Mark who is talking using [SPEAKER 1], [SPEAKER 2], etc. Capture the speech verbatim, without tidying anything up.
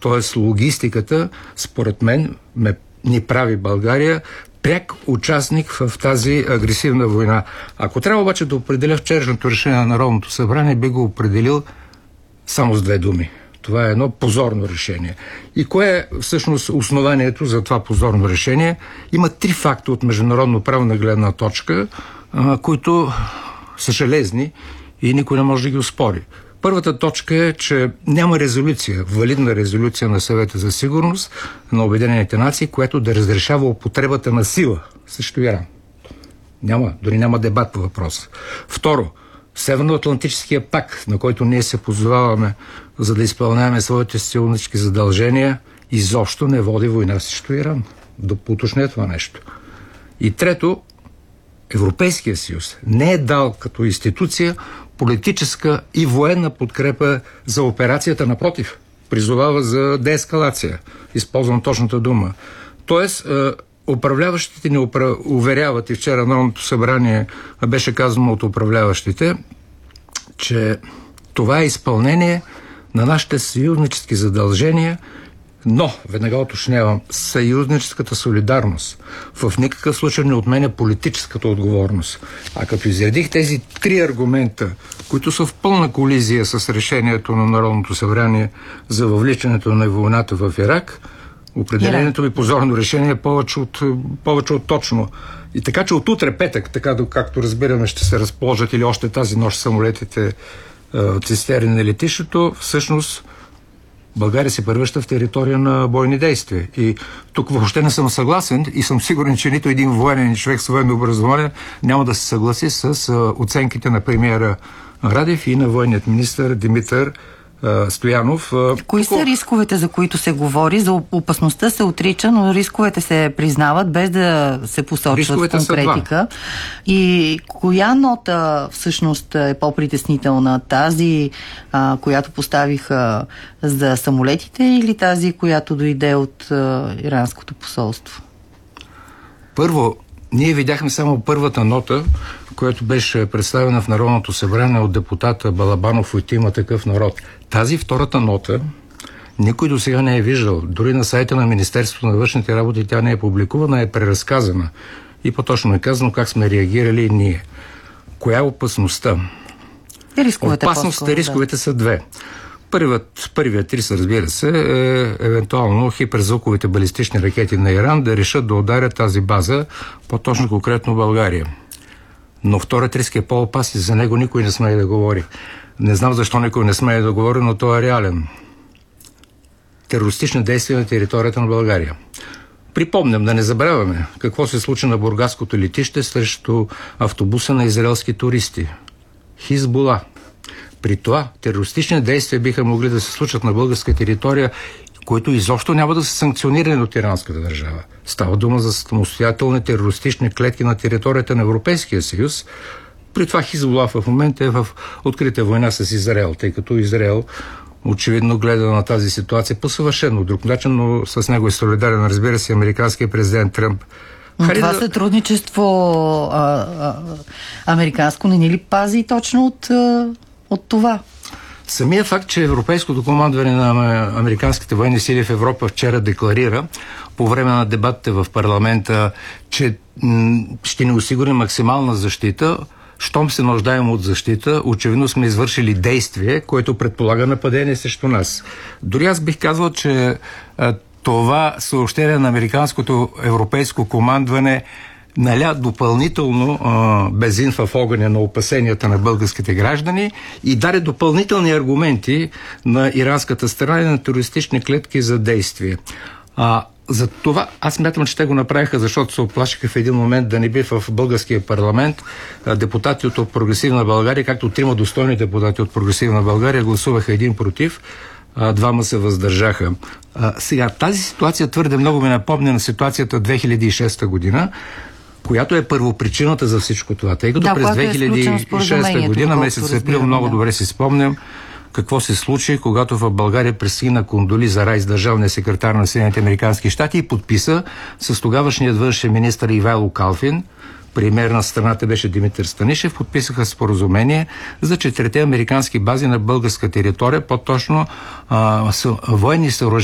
[SPEAKER 1] т.е. логистиката, според мен, ме, ни прави България пряк участник в тази агресивна война. Ако трябва обаче да определя вчерашното решение на Народното събрание, би го определил само с две думи. Това е едно позорно решение. И кое е всъщност основанието за това позорно решение? Има три факта от международно-правна гледна точка, а, които са железни и никой не може да ги оспори. Първата точка е, че няма резолюция, валидна резолюция на Съвета за сигурност на Обединените нации, която да разрешава употребата на сила срещу Иран. Няма, дори няма дебат по въпроса. Второ, Северноатлантическия пакт, на който ние се позоваваме, за да изпълняваме своите силнически задължения, изобщо не води война срещу Иран. Да поточне това нещо. И трето, Европейския съюз не е дал като институция политическа и военна подкрепа за операцията, напротив, призовава за деескалация. Използвам точната дума. Тоест, управляващите ни упра... уверяват, и вчера Народното събрание беше казано от управляващите, че това е изпълнение на нашите съюзнически задължения, но, веднага уточнявам, съюзническата солидарност в никакъв случай не отменя политическата отговорност. А като изредих тези три аргумента, които са в пълна колизия с решението на Народното събрание за въвличането на войната в Ирак, определението ми позорно решение е повече от, повече от точно. И така, че от утре петък, така както разбираме, ще се разположат или още тази нощ самолетите цистерни на летището, всъщност България се превръща в територия на бойни действия. И тук въобще не съм съгласен и съм сигурен, че нито един военен човек с военно образование няма да се съгласи с оценките на премиера Радев и на военният министър Димитър Стоянов.
[SPEAKER 2] Кои са рисковете, за които се говори? За опасността се отрича, но рисковете се признават, без да се посочват рисковете конкретика. И коя нота всъщност е по-притеснителна? Тази, а, която поставиха за самолетите, или тази, която дойде от а, иранското посолство?
[SPEAKER 1] Първо, ние видяхме само първата нота, която беше представена в Народното събрание от депутата Балабанов от Има такъв народ. Тази втората нота никой до сега не е виждал. Дори на сайта на Министерството на външните работи тя не е публикувана, е преразказана. И по-точно е казано как сме реагирали ние. Коя е опасността?
[SPEAKER 2] Рисковете
[SPEAKER 1] Опасността, рисковете да. са две. Първият, първият риск, разбира се, е евентуално хиперзвуковите балистични ракети на Иран да решат да ударят тази база, по-точно конкретно България. Но вторият риск е по-опасен, за него никой не смее да говори. Не знам защо никой не смее да говори, но той е реален. Терористични действия на територията на България. Припомням, да не забравяме какво се случи на бургаското летище срещу автобуса на израелски туристи. Хизбула. При това терористични действия биха могли да се случат на българска територия, които изобщо няма да са санкционирани от иранската държава. Става дума за самостоятелни терористични клетки на територията на Европейския съюз. При това Хизбула в момента е в открита война с Израел, тъй като Израел очевидно гледа на тази ситуация по съвършено друг начин, но с него е солидарен, разбира се, американският президент Тръмп.
[SPEAKER 2] Но Хари това да... сътрудничество а, а, американско не ни ли пази точно от, а, от това?
[SPEAKER 1] Самия факт, че Европейското командване на американските военни сили в Европа вчера декларира по време на дебатите в парламента, че м- ще ни осигури максимална защита, щом се нуждаем от защита, очевидно сме извършили действие, което предполага нападение срещу нас. Дори аз бих казал, че а, това съобщение на американското европейско командване наля допълнително а, бензин в огъня на опасенията на българските граждани и даде допълнителни аргументи на иранската страна и на терористични клетки за действие. А, за това аз смятам, че те го направиха, защото се оплашиха в един момент да не би в българския парламент а, депутати от Прогресивна България, както трима достойни депутати от Прогресивна България гласуваха един против, а, двама се въздържаха. А, сега, тази ситуация твърде много ми напомня на ситуацията две хиляди и шеста година, която е първопричината за всичко това. Тъй като да, през две хиляди и шеста година, месец април, много да. добре си спомням какво се случи, когато в България пристигна Кондолиза Райс, държавния секретар на Съединените американски щати, и подписа с тогавашният външен министър Ивайло Калфин, премиер на страната беше Димитър Станишев, подписаха споразумение за четирите американски бази на българска територия, по-точно а, военни съоръжения